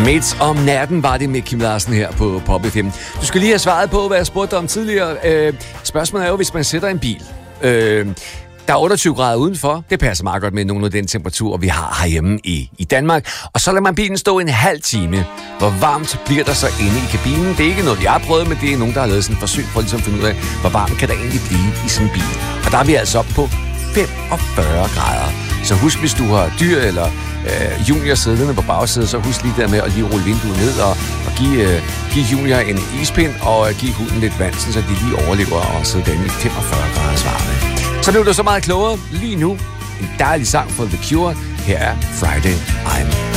Midt om natten var det med Kim Larsen her på Pop FM. Du skal lige have svaret på, hvad jeg spurgte om tidligere. Spørgsmålet er jo, hvis man sætter en bil. Der er 28 grader udenfor. Det passer meget godt med nogle af den temperatur, vi har herhjemme i Danmark. Og så lader man bilen stå en halv time. Hvor varmt bliver der så inde i kabinen? Det er ikke noget, jeg har prøvet, men det er nogen, der har lavet sådan et forsøg for ligesom at finde ud af, hvor varmt kan der egentlig blive i sådan en bil. Og der er vi altså oppe på 45 grader. Så husk, hvis du har dyr eller Junior siddende på bagsædet, så husk lige der med at lige rulle vinduet ned og give Junior en ispind og give hunden lidt vand, så de lige overlever og sidder derinde i 45 graders varme. Så blev du så meget klogere lige nu. En dejlig sang fra The Cure. Her er Friday I'm